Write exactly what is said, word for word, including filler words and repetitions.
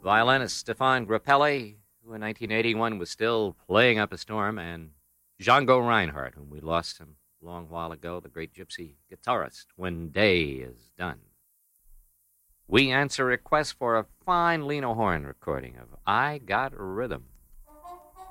violinist Stefan Grappelli, who in nineteen eighty-one was still playing up a storm, and Django Reinhardt, whom we lost him a long while ago, the great gypsy guitarist, when day is done. We answer requests for a fine Lena Horne recording of I Got Rhythm